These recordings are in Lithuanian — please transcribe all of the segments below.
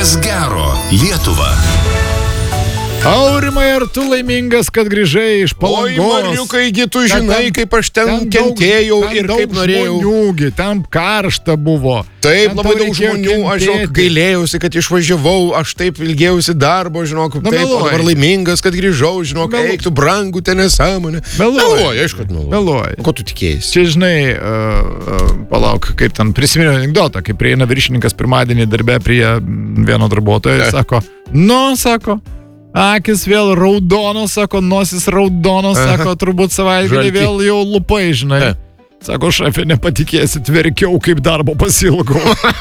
Kas gero Lietuva? Aurimai, ar tu laimingas, kad grįžai iš Palangos? Oi, Mariukai, tu žinai, kaip aš ten kentėjau ir kaip norėjau. Žmonių, ten karšta buvo. Taip, labai daug žmonių, aš gailėjausi, kad išvažiavau, aš taip ilgėjausi darbo, žinok, taip, o dabar laimingas, kad grįžau, žinok, eik tu brangų, ten nesąmonė. Meluoji, aišku, kad meluoji. Ko tu tikėjai? Čia, žinai, palauk, kaip ten prisiminiau anekdotą, kaip prieina viršininkas pirmadienį darbę prie vieno darbuotojo, sako, akis vėl raudonos, sako, nosis raudonos, sako, turbūt savaitgalį vėl jau lupai, žinai. Sako, šefė, nepatikėsit, verkiau, kaip darbo pasilgau.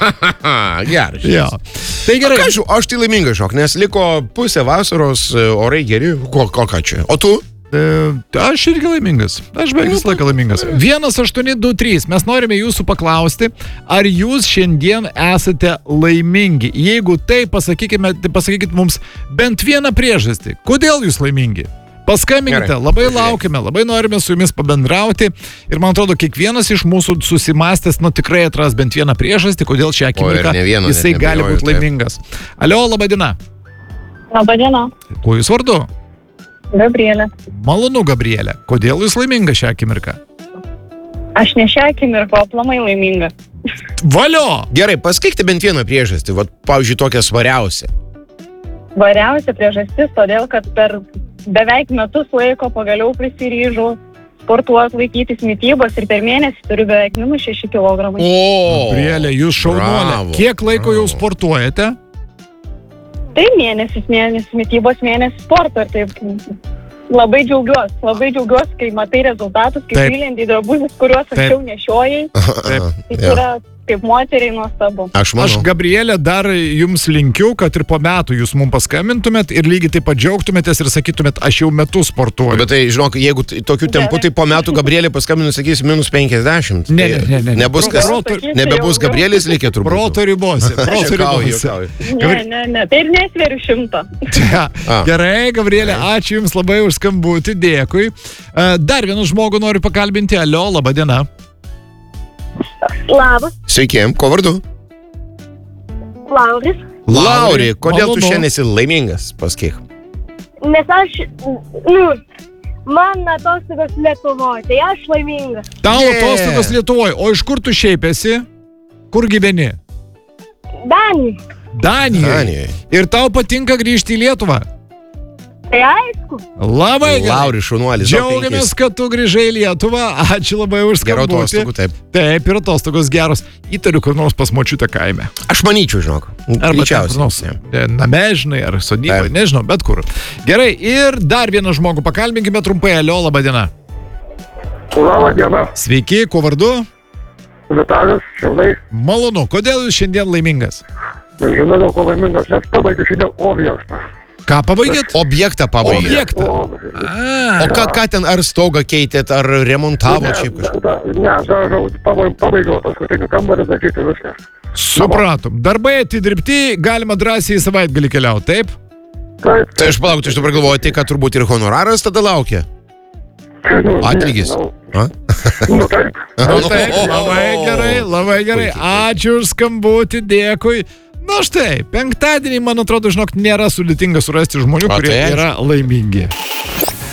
Gerai. Ja. Tai gerai. Aš tai laimingas, nes liko pusė vasaros, orai geri, ką čia. O tu? Aš irgi laimingas. Aš beveik visą laiką laimingas. 1823. Mes norime jūsų paklausti, ar jūs šiandien esate laimingi. Jeigu tai, pasakykit mums bent vieną priežastį. Kodėl jūs laimingi? Paskambinkite, labai laukiame, labai norime su jumis pabendrauti. Ir man atrodo, kiekvienas iš mūsų susimastęs, tikrai atras bent vieną priežastį, kodėl šią akimirką jisai gali būti laimingas. Alio, laba diena. Laba diena. Kuo jūs vardu? Gabrielė. Malonu, Gabrielė. Kodėl jūs laiminga šią akimirką? Aš ne šią akimirką, o aplamai laiminga. Valio! Gerai, pasakykite bent vieną priežastį, pavyzdžiui, tokią svariausią. Svariausia priežastis, todėl, kad per beveik metus laiko pagaliau prisiryžau sportuoti, laikytis mitybos ir per mėnesį turiu beveik minus 6 kg. Gabrielė, jūs šaunuolė. Kiek laiko jau sportuojate? Tai mėnesis mitybos, mėnesis sporto ir taip labai džiaugiuosi, kai matai rezultatus, kai įlendi į drabužius, kuriuos anksčiau nešiojai. Tai yra kaip moteriai nuostabu. Aš Gabrielė, dar jums linkiu, kad ir po metų jūs mums paskambintumėt ir lygiai taip pat džiaugtumėtės ir sakytumėt, aš jau metus sportuoju. Bet tai, žinok, jeigu tokiu tempu, tai po metų Gabrielė paskambinu, sakys, minus 50. Ne. Nebebus Gabrielės likę turbūt. Proto ribose. Ne, tai ir nesveriu 100. Gerai, Gabrielė, ačiū jums labai už skambutį, dėkui. Dar vieną žmogų noriu pakalbinti. Alio, laba diena. Labas. Sveiki, ko vardu? Lauri, kodėl tu šiandien esi laimingas, pasakyk? Nes aš, man atostogos Lietuvoje, tai aš laimingas. Tau atostogos Lietuvoje, o iš kur tu šiaip esi? Kur gyveni? Danijoje. Ir tau patinka grįžti į Lietuvą? Tai aišku. Labai gerai. Lauri, šunuolis. Džiaugiamės, kad tu grįžai į Lietuvą. Ačiū labai už skambutį. Gerų atostogų, taip. Taip, ir atostogos geros. Įtariu, kur nors pas močiutę kaime. Aš manyčiau, žinok. Arba kur nors name, žinai, ar sodyboje, nežinau, bet kur. Gerai, ir dar vieną žmogų pakalbinkime trumpai. Alio, laba diena. Labą dieną. Sveiki, kuo vardu? Vitalijus, Šiauliai. Malonu, kodėl jūs šiandien laimingas? Žinau, dėl ko laimingas, nes pabaigiu šiandien objektą. Ką pabaigėt? Objektą pabaigėt. O ką ten, ar stogą keitėt, ar remontavo šiaip kažką? Ne, pabaigiau paskutinį kambarį, sakyti viską. Supratom. Darbai atidirbti, galima drąsiai į savaitgalį keliauti, taip? Taip. Tai aš palauk, tai aš dabar galvoju, tai kad turbūt ir honoraras tada laukia? Atlygis? Taip. Labai gerai. Ačiū už skambutį, dėkui. Na štai, penktadienį, man atrodo, žinok, nėra sudėtinga surasti žmonių, kurie yra laimingi.